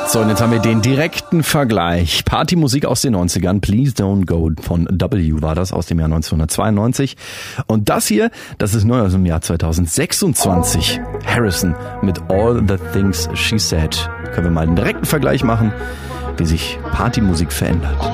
So, und jetzt haben wir den direkten Vergleich. Partymusik aus den 90ern. Please Don't Go von W war das aus dem Jahr 1992. Und das hier, das ist neu aus dem Jahr 2026. Harrison mit All the Things She Said. Können wir mal einen direkten Vergleich machen, wie sich Partymusik verändert.